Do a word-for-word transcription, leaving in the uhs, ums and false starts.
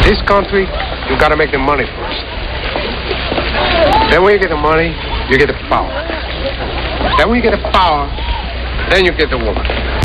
This country, you gotta make the money first. Then when you get the money, you get the power. Then when you get the power, then you get the woman.